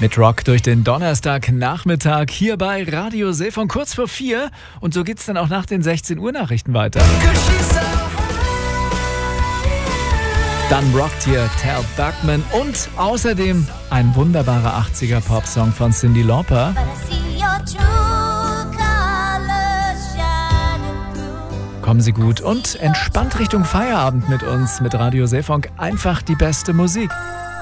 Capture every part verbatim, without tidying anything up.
Mit Rock durch den Donnerstagnachmittag hier bei Radio Seefon kurz vor vier. Und so geht's dann auch nach den sechzehn Uhr Nachrichten weiter. Dann rockt hier Tal Bachman und außerdem ein wunderbarer achtziger Popsong von Cyndi Lauper. Kommen Sie gut und entspannt Richtung Feierabend mit uns, mit Radio Seefon. Einfach die beste Musik.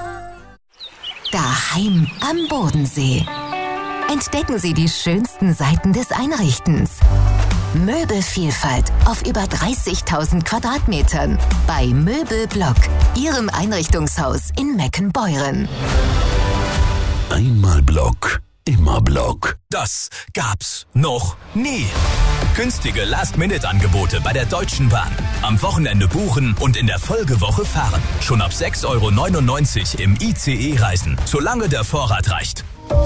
Daheim am Bodensee. Entdecken Sie die schönsten Seiten des Einrichtens. Möbelvielfalt auf über dreißigtausend Quadratmetern bei Möbelblock, Ihrem Einrichtungshaus in Meckenbeuren. Einmal Block, immer Block. Das gab's noch nie. Günstige Last-Minute-Angebote bei der Deutschen Bahn. Am Wochenende buchen und in der Folgewoche fahren. Schon ab sechs Euro neunundneunzig im I C E reisen, solange der Vorrat reicht.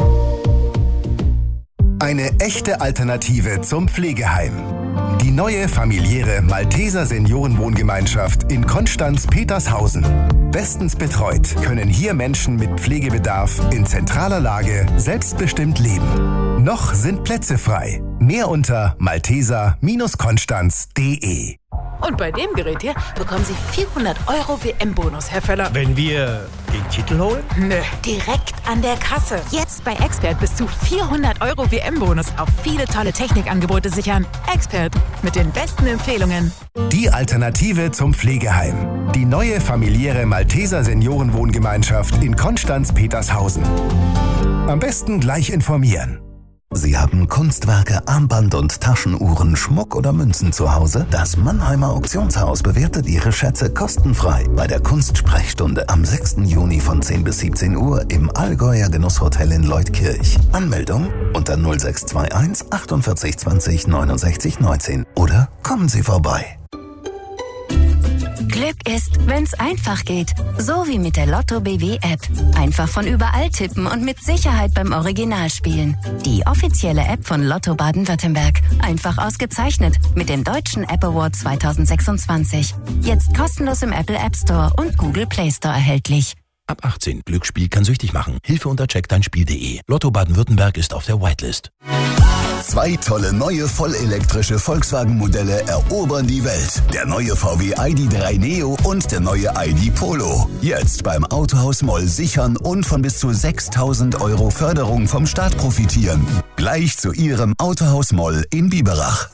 Eine echte Alternative zum Pflegeheim. Die neue familiäre Malteser Seniorenwohngemeinschaft in Konstanz-Petershausen. Bestens betreut können hier Menschen mit Pflegebedarf in zentraler Lage selbstbestimmt leben. Noch sind Plätze frei. Mehr unter malteser Konstanz punkt de. Und bei dem Gerät hier bekommen Sie vierhundert Euro W M-Bonus, Herr Völler. Wenn wir den Titel holen? Nö, direkt an der Kasse. Jetzt bei Expert bis zu vierhundert Euro W M-Bonus auf viele tolle Technikangebote sichern. Expert mit den besten Empfehlungen. Die Alternative zum Pflegeheim. Die neue familiäre Malteser Seniorenwohngemeinschaft in Konstanz-Petershausen. Am besten gleich informieren. Sie haben Kunstwerke, Armband- und Taschenuhren, Schmuck oder Münzen zu Hause? Das Mannheimer Auktionshaus bewertet Ihre Schätze kostenfrei bei der Kunstsprechstunde am sechsten Juni von zehn bis siebzehn Uhr im Allgäuer Genusshotel in Leutkirch. Anmeldung unter null sechs zwei eins achtundvierzig zwanzig neunundsechzig neunzehn oder kommen Sie vorbei. Glück ist, wenn's einfach geht. So wie mit der Lotto B W App. Einfach von überall tippen und mit Sicherheit beim Original spielen. Die offizielle App von Lotto Baden-Württemberg. Einfach ausgezeichnet mit dem Deutschen App Award zweitausendsechsundzwanzig. Jetzt kostenlos im Apple App Store und Google Play Store erhältlich. Ab achtzehn. Glücksspiel kann süchtig machen. Hilfe unter check dein Spiel punkt de. Lotto Baden-Württemberg ist auf der Whitelist. Zwei tolle neue vollelektrische Volkswagen-Modelle erobern die Welt. Der neue V W I D drei Neo und der neue I D Polo. Jetzt beim Autohaus Moll sichern und von bis zu sechstausend Euro Förderung vom Staat profitieren. Gleich zu Ihrem Autohaus Moll in Biberach.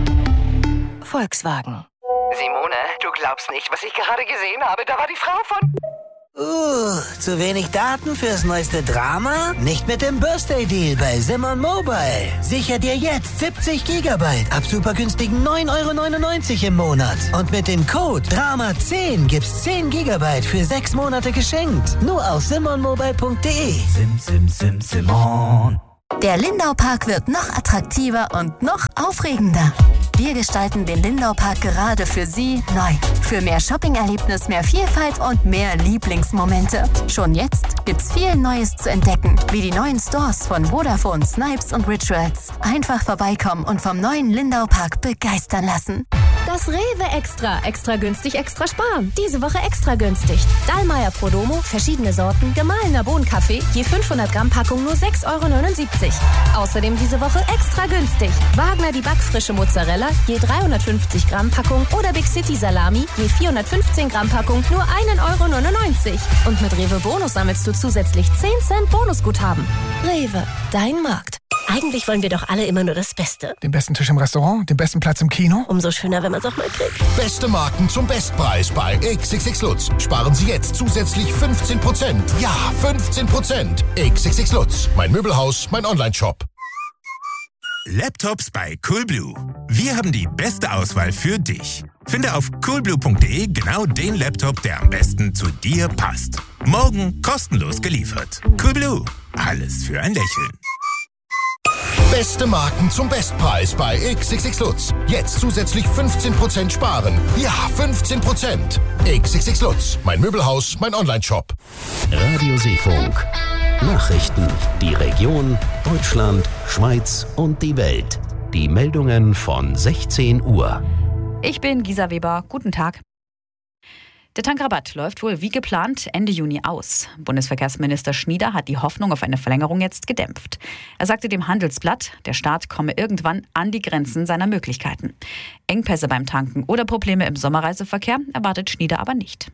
Volkswagen. Simone, du glaubst nicht, was ich gerade gesehen habe. Da war die Frau von... Uh, zu wenig Daten fürs neueste Drama? Nicht mit dem Birthday-Deal bei Simon Mobile. Sicher dir jetzt siebzig Gigabyte ab super günstigen neun Euro neunundneunzig im Monat. Und mit dem Code Drama zehn gibt's zehn Gigabyte für sechs Monate geschenkt. Nur auf simon mobile punkt de. Sim, sim, sim, Simon. Der Lindau-Park wird noch attraktiver und noch aufregender. Wir gestalten den Lindau-Park gerade für Sie neu. Für mehr Shopping-Erlebnis, mehr Vielfalt und mehr Lieblingsmomente. Schon jetzt gibt's viel Neues zu entdecken, wie die neuen Stores von Vodafone, Snipes und Rituals. Einfach vorbeikommen und vom neuen Lindau-Park begeistern lassen. Das Rewe Extra. Extra günstig, extra sparen. Diese Woche extra günstig. Dallmayr Prodomo, verschiedene Sorten, gemahlener Bohnenkaffee, je fünfhundert Gramm Packung nur sechs Euro neunundsiebzig. Außerdem diese Woche extra günstig. Wagner die backfrische Mozzarella, je dreihundertfünfzig Gramm Packung oder Big City Salami, je vierhundertfünfzehn Gramm Packung nur einen Euro neunundneunzig. Und mit Rewe Bonus sammelst du zusätzlich zehn Cent Bonusguthaben. Rewe, dein Markt. Eigentlich wollen wir doch alle immer nur das Beste. Den besten Tisch im Restaurant, den besten Platz im Kino. Umso schöner, wenn man es auch mal kriegt. Beste Marken zum Bestpreis bei X X X Lutz. Sparen Sie jetzt zusätzlich fünfzehn Prozent. Ja, fünfzehn Prozent. X X X Lutz. Mein Möbelhaus, mein Onlineshop. Laptops bei Coolblue. Wir haben die beste Auswahl für dich. Finde auf coolblue punkt de genau den Laptop, der am besten zu dir passt. Morgen kostenlos geliefert. Coolblue. Alles für ein Lächeln. Beste Marken zum Bestpreis bei X X X Lutz. Jetzt zusätzlich fünfzehn Prozent sparen. Ja, fünfzehn Prozent. X X X Lutz. Mein Möbelhaus, mein Onlineshop. Radio Seefunk. Nachrichten. Die Region, Deutschland, Schweiz und die Welt. Die Meldungen von sechzehn Uhr. Ich bin Gisa Weber. Guten Tag. Der Tankrabatt läuft wohl wie geplant Ende Juni aus. Bundesverkehrsminister Schnieder hat die Hoffnung auf eine Verlängerung jetzt gedämpft. Er sagte dem Handelsblatt, der Staat komme irgendwann an die Grenzen seiner Möglichkeiten. Engpässe beim Tanken oder Probleme im Sommerreiseverkehr erwartet Schnieder aber nicht.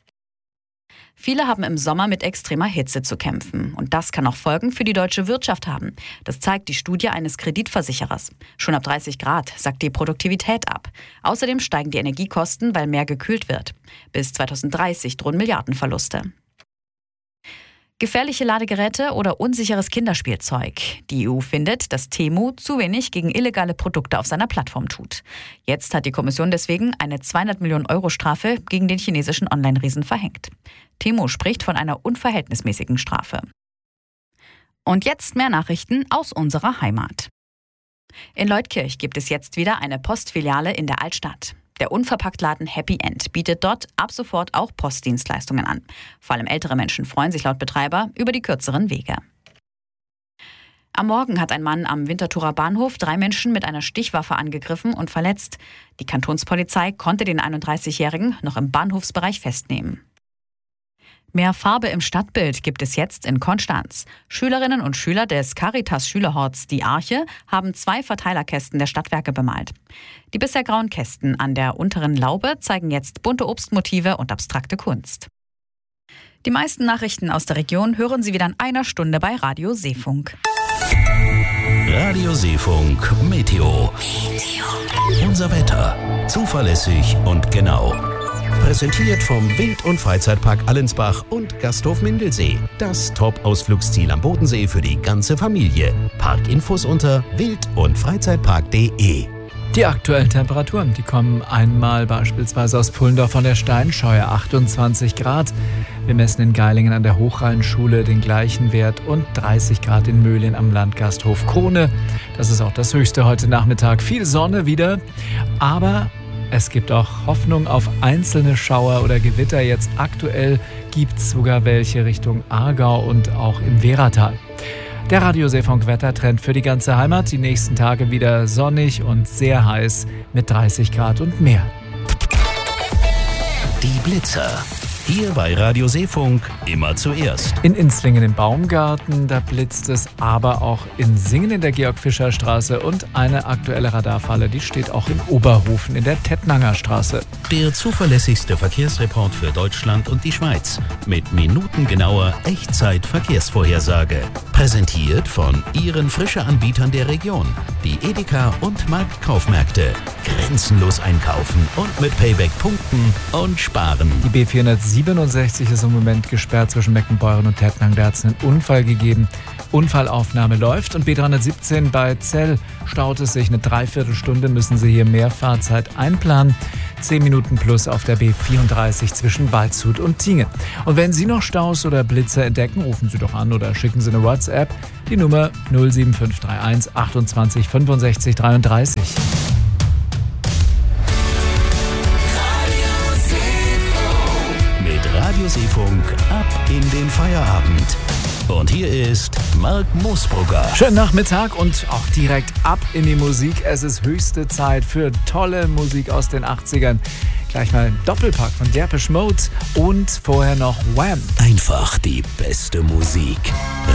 Viele haben im Sommer mit extremer Hitze zu kämpfen. Und das kann auch Folgen für die deutsche Wirtschaft haben. Das zeigt die Studie eines Kreditversicherers. Schon ab dreißig Grad sackt die Produktivität ab. Außerdem steigen die Energiekosten, weil mehr gekühlt wird. Bis zweitausenddreißig drohen Milliardenverluste. Gefährliche Ladegeräte oder unsicheres Kinderspielzeug. Die E U findet, dass Temu zu wenig gegen illegale Produkte auf seiner Plattform tut. Jetzt hat die Kommission deswegen eine zweihundert Millionen Euro Strafe gegen den chinesischen Online-Riesen verhängt. Temu spricht von einer unverhältnismäßigen Strafe. Und jetzt mehr Nachrichten aus unserer Heimat. In Leutkirch gibt es jetzt wieder eine Postfiliale in der Altstadt. Der Unverpacktladen Happy End bietet dort ab sofort auch Postdienstleistungen an. Vor allem ältere Menschen freuen sich laut Betreiber über die kürzeren Wege. Am Morgen hat ein Mann am Winterthurer Bahnhof drei Menschen mit einer Stichwaffe angegriffen und verletzt. Die Kantonspolizei konnte den einunddreißigjährigen noch im Bahnhofsbereich festnehmen. Mehr Farbe im Stadtbild gibt es jetzt in Konstanz. Schülerinnen und Schüler des Caritas-Schülerhorts Die Arche haben zwei Verteilerkästen der Stadtwerke bemalt. Die bisher grauen Kästen an der unteren Laube zeigen jetzt bunte Obstmotive und abstrakte Kunst. Die meisten Nachrichten aus der Region hören Sie wieder in einer Stunde bei Radio Seefunk. Radio Seefunk Meteo. Meteo. Unser Wetter. Zuverlässig und genau. Präsentiert vom Wild- und Freizeitpark Allensbach und Gasthof Mindelsee. Das Top-Ausflugsziel am Bodensee für die ganze Familie. Parkinfos unter wild- und freizeitpark punkt de. Die aktuellen Temperaturen, die kommen einmal beispielsweise aus Pfullendorf von der Steinscheuer, achtundzwanzig Grad. Wir messen in Geilingen an der Hochrheinschule den gleichen Wert und dreißig Grad in Möhlin am Landgasthof Krone. Das ist auch das Höchste heute Nachmittag. Viel Sonne wieder, aber es gibt auch Hoffnung auf einzelne Schauer oder Gewitter. Jetzt aktuell gibt es sogar welche Richtung Aargau und auch im Wehratal. Der Radio Seefunk Wettertrend für die ganze Heimat. Die nächsten Tage wieder sonnig und sehr heiß mit dreißig Grad und mehr. Die Blitzer. Hier bei Radio Seefunk immer zuerst. In Inzlingen im Baumgarten, da blitzt es, aber auch in Singen in der Georg-Fischer-Straße und eine aktuelle Radarfalle, die steht auch in Oberhofen in der Tettnanger Straße. Der zuverlässigste Verkehrsreport für Deutschland und die Schweiz mit minutengenauer Echtzeit-Verkehrsvorhersage. Präsentiert von Ihren Frische-Anbietern der Region, die Edeka und Marktkaufmärkte. Grenzenlos einkaufen und mit Payback punkten und sparen. Die B vierhundertsiebenundsechzig ist im Moment gesperrt zwischen Meckenbeuren und Tettnang. Da hat es einen Unfall gegeben. Unfallaufnahme läuft. Und B dreihundertsiebzehn bei Zell staut es sich eine Dreiviertelstunde. Müssen Sie hier mehr Fahrzeit einplanen. Zehn Minuten plus auf der B vierunddreißig zwischen Waldshut und Tingen. Und wenn Sie noch Staus oder Blitzer entdecken, rufen Sie doch an oder schicken Sie eine WhatsApp. Die Nummer null sieben fünf drei eins achtundzwanzig fünfundsechzig dreiunddreißig. Radio Seefunk ab in den Feierabend. Und hier ist Marc Moosbrugger. Schönen Nachmittag und auch direkt ab in die Musik. Es ist höchste Zeit für tolle Musik aus den achtzigern. Gleich mal ein Doppelpack von Depeche Mode und vorher noch Wham. Einfach die beste Musik.